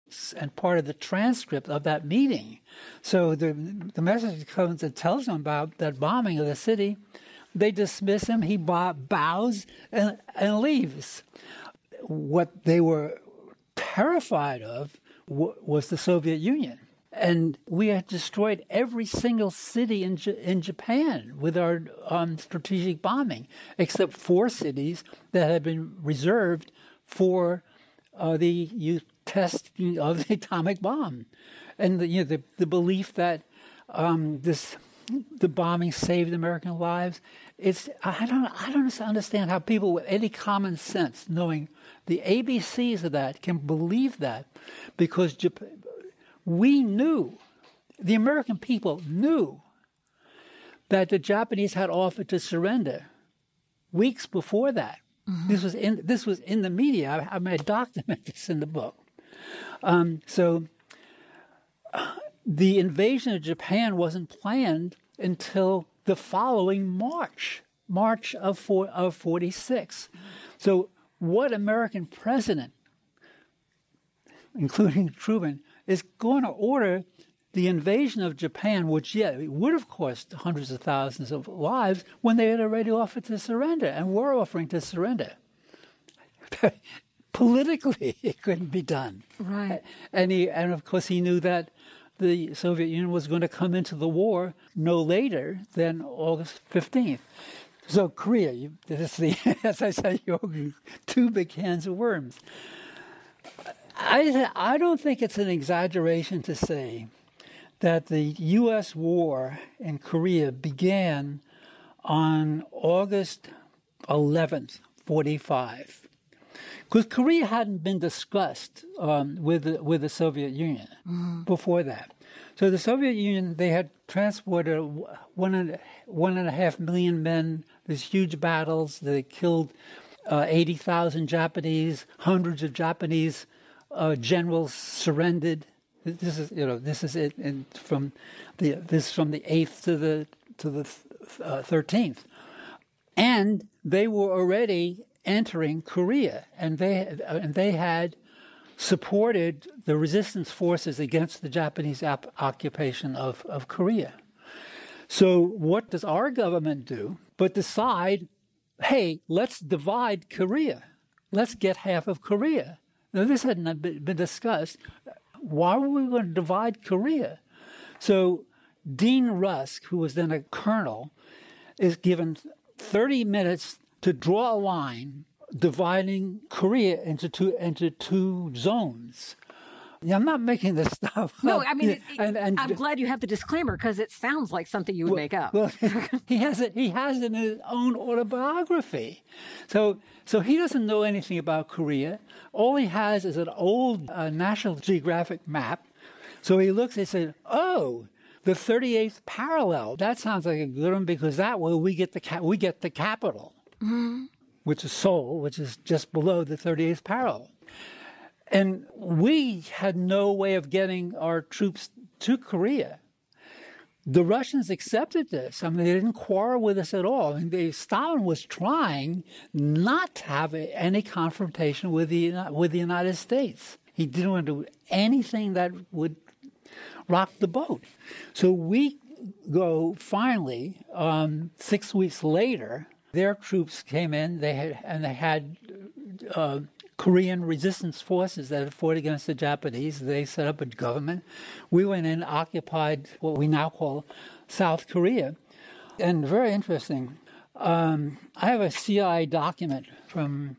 and part of the transcript of that meeting. So the message comes and tells them about that bombing of the city. They dismiss him. He bows and leaves. What they were terrified of was the Soviet Union. And we had destroyed every single city in Japan with our strategic bombing, except 4 cities that had been reserved for the testing of the atomic bomb. And the belief that the bombing saved American lives. I don't understand how people with any common sense, knowing the ABCs of that, can believe that, because we knew, the American people knew, that the Japanese had offered to surrender weeks before that. Mm-hmm. This was in the media. I document this in the book. So the invasion of Japan wasn't planned until the following March of 46. So what American president, including Truman, is going to order the invasion of Japan, which, it would have cost hundreds of thousands of lives, when they had already offered to surrender and were offering to surrender? Politically, it couldn't be done. Right. And of course, he knew that the Soviet Union was going to come into the war no later than August 15th. So Korea, as I said, you're 2 big cans of worms. I don't think it's an exaggeration to say that the U.S. war in Korea began on August 11th, 45. Because Korea hadn't been discussed with the Soviet Union before that. So the Soviet Union, they had transported 1.5 million men, these huge battles. They killed 80,000 Japanese, hundreds of Japanese generals surrendered. This is it, from the 8th to the 13th, and they were already entering Korea, and they had supported the resistance forces against the Japanese occupation of Korea. So what does our government do but decide, hey, let's divide Korea. Let's get half of Korea. Now, this hadn't been discussed. Why were we going to divide Korea? So Dean Rusk, who was then a colonel, is given 30 minutes to draw a line dividing Korea into two zones. Yeah, I'm not making this stuff up. No, I mean, I'm glad you have the disclaimer, because it sounds like something you would make up. Well, he has it in his own autobiography. So he doesn't know anything about Korea. All he has is an old National Geographic map. So he looks and says, oh, the 38th parallel. That sounds like a good one, because that way we get the capital, mm-hmm. which is Seoul, which is just below the 38th parallel. And we had no way of getting our troops to Korea. The Russians accepted this. I mean, they didn't quarrel with us at all. And Stalin was trying not to have any confrontation with the United States. He didn't want to do anything that would rock the boat. So we go finally, 6 weeks later, their troops came in. They had Korean resistance forces that had fought against the Japanese. They set up a government. We went in and occupied what we now call South Korea. And very interesting, I have a CIA document from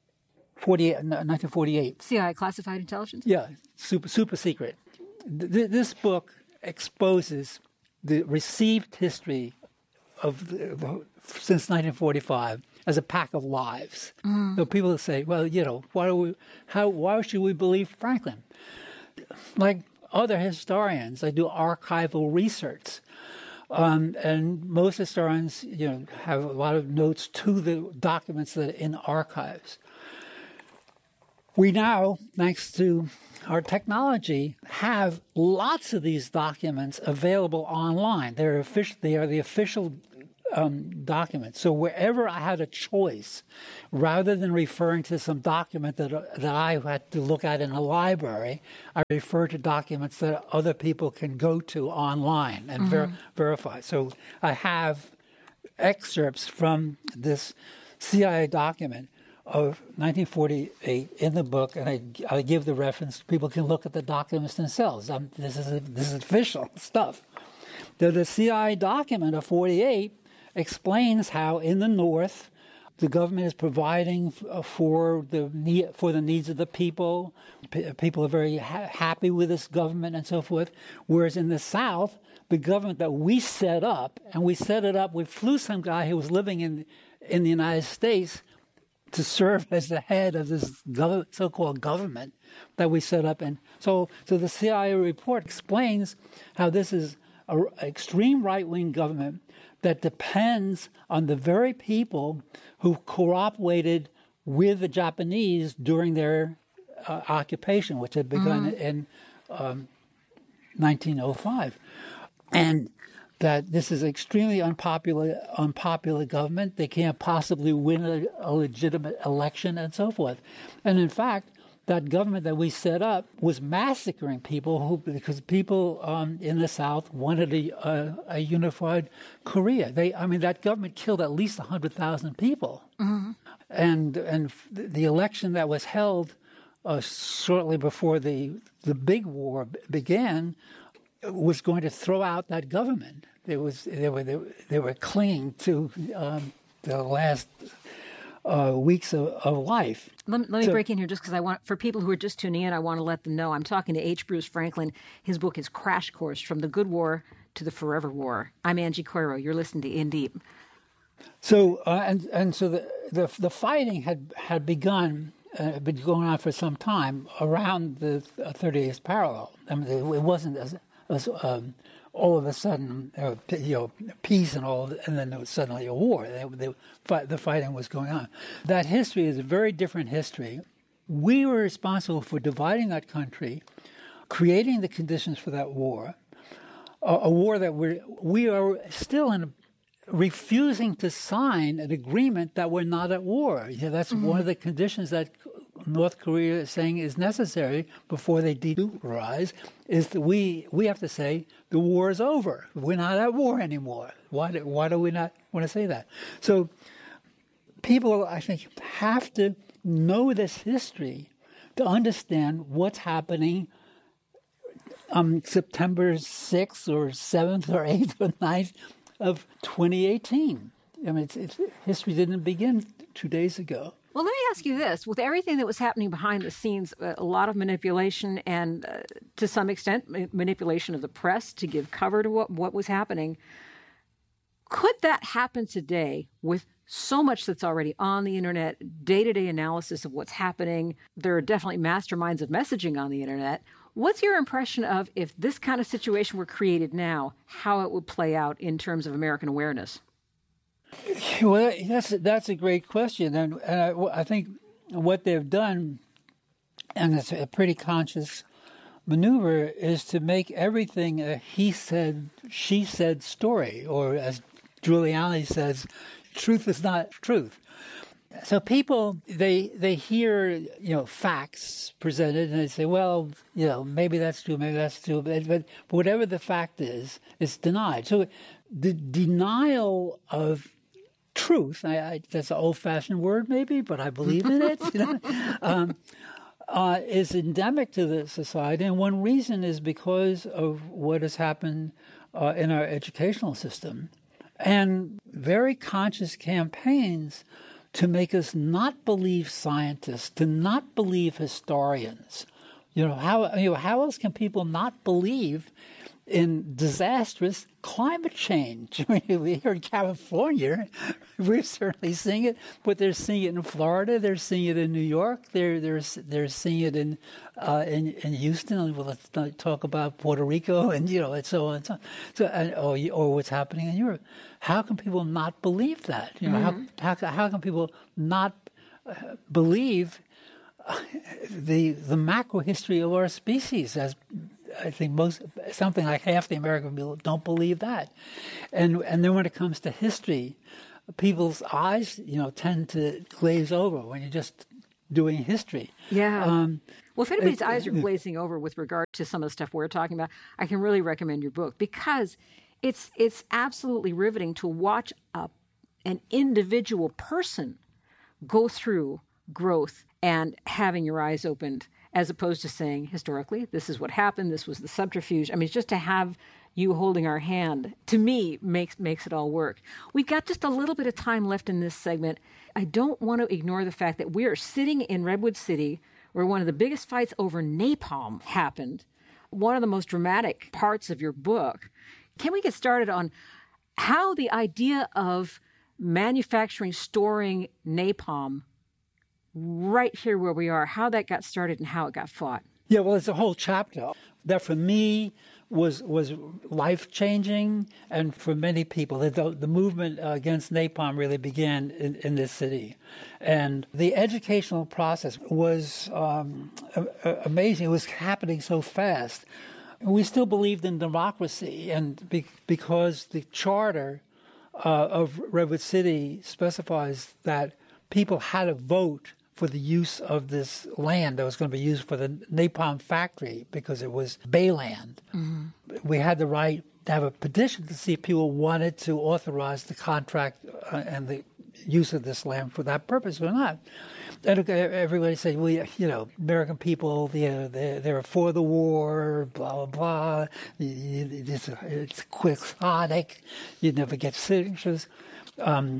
1948. CIA classified intelligence? Yeah, super secret. This book exposes the received history of since 1945 as a pack of lies. Mm. So people say, well, why should we believe Franklin? Like other historians, I do archival research. And most historians, have a lot of notes to the documents that are in archives. We now, thanks to our technology, have lots of these documents available online. They are the official document. So wherever I had a choice, rather than referring to some document that I had to look at in a library, I refer to documents that other people can go to online and verify. So I have excerpts from this CIA document of 1948 in the book, and I give the reference. People can look at the documents themselves. This is official stuff. The CIA document of 48 explains how in the North the government is providing for the needs of the people. People are very happy with this government and so forth. Whereas in the South, the government that we set up, and we set it up, we flew some guy who was living in the United States to serve as the head of this so-called government that we set up. And so the CIA report explains how this is an extreme right-wing government that depends on the very people who cooperated with the Japanese during their occupation, which had begun in 1905. And that this is extremely unpopular government. They can't possibly win a legitimate election and so forth. And in fact, that government that we set up was massacring people because people in the South wanted a unified Korea. That government killed at least 100,000 people. And the election that was held shortly before the big war began was going to throw out that government. They were clinging to the last weeks of life. Let me break in here just because for people who are just tuning in, I want to let them know I'm talking to H. Bruce Franklin. His book is Crash Course: From the Good War to the Forever War. I'm Angie Coiro. You're listening to In Deep. So so the fighting had begun. Been going on for some time around the 38th parallel. It wasn't as all of a sudden, peace and all, and then there was suddenly a war. The fighting was going on. That history is a very different history. We were responsible for dividing that country, creating the conditions for that war, a war that we are still refusing to sign an agreement that we're not at war. That's one of the conditions that North Korea is saying is necessary before they denuclearize, is that we have to say the war is over. We're not at war anymore. Why do we not want to say that? So people, I think, have to know this history to understand what's happening on September 6th or 7th or 8th or 9th of 2018. History didn't begin 2 days ago. Well, let me ask you this. With everything that was happening behind the scenes, a lot of manipulation and, to some extent, manipulation of the press to give cover to what was happening, could that happen today with so much that's already on the internet, day-to-day analysis of what's happening? There are definitely masterminds of messaging on the internet. What's your impression of if this kind of situation were created now, how it would play out in terms of American awareness? Well, that's a great question, and I think what they've done, and it's a pretty conscious maneuver, is to make everything a he said, she said story, or as Giuliani says, truth is not truth. So people, they hear facts presented, and they say, well, maybe that's true, but whatever the fact is, it's denied. So the denial of truth, that's an old-fashioned word maybe, but I believe in it, is endemic to the society. And one reason is because of what has happened in our educational system and very conscious campaigns to make us not believe scientists, to not believe historians. How else can people not believe in disastrous climate change? Here in California, we're certainly seeing it, but they're seeing it in Florida, they're seeing it in New York, they're seeing it in Houston, and let's not talk about Puerto Rico, and and so on, or what's happening in Europe. How can people not believe that? How can people not believe the macro history of our species I think something like half the American people don't believe that. And then when it comes to history, people's eyes, tend to glaze over when you're just doing history. Yeah. Well, if anybody's eyes are glazing over with regard to some of the stuff we're talking about, I can really recommend your book because it's absolutely riveting to watch an individual person go through growth and having your eyes opened, as opposed to saying, historically, this is what happened, this was the subterfuge. I mean, just to have you holding our hand, to me, makes it all work. We've got just a little bit of time left in this segment. I don't want to ignore the fact that we are sitting in Redwood City, where one of the biggest fights over napalm happened, one of the most dramatic parts of your book. Can we get started on how the idea of manufacturing, storing napalm right here where we are, how that got started and how it got fought? Yeah, well, it's a whole chapter that for me was life-changing, and for many people, the movement against napalm really began in this city. And the educational process was amazing. It was happening so fast. We still believed in democracy, and because the charter of Redwood City specifies that people had a vote for the use of this land that was going to be used for the napalm factory because it was bayland. Mm-hmm. We had the right to have a petition to see if people wanted to authorize the contract and the use of this land for that purpose or not. And everybody said, well, American people, they're for the war, blah, blah, blah. It's quixotic. You never get signatures. And,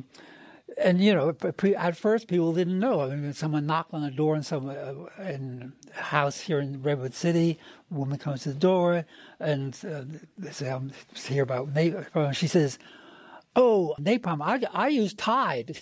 at first people didn't know. I mean, someone knocked on the door in a house here in Redwood City. A woman comes to the door and they say, I'm here about napalm. She says, oh, napalm, I use Tide.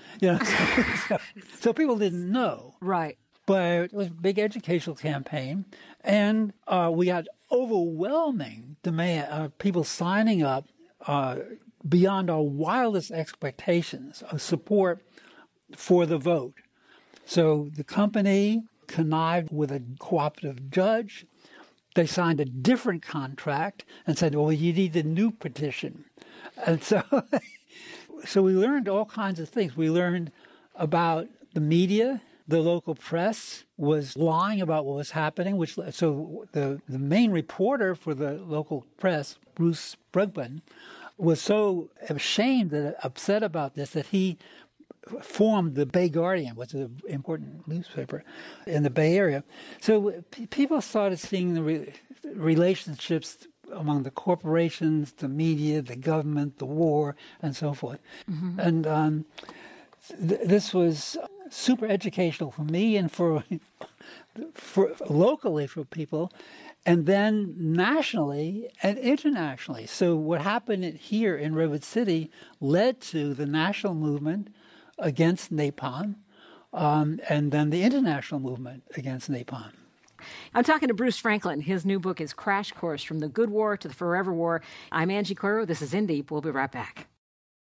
So people didn't know. Right. But it was a big educational campaign. And we got overwhelming demand, people signing up beyond our wildest expectations of support for the vote. So the company connived with a cooperative judge. They signed a different contract and said, well, you need a new petition. And so we learned all kinds of things. We learned about the media. The local press was lying about what was happening, so the main reporter for the local press, Bruce Brugman, was so ashamed and upset about this that he formed the Bay Guardian, which is an important newspaper in the Bay Area. So people started seeing the relationships among the corporations, the media, the government, the war, and so forth. Mm-hmm. And this was super educational for me and for locally for people, and then nationally and internationally. So what happened here in Redwood City led to the national movement against napalm, and then the international movement against napalm. I'm talking to Bruce Franklin. His new book is Crash Course: From the Good War to the Forever War. I'm Angie Coiro. This is In Deep. We'll be right back.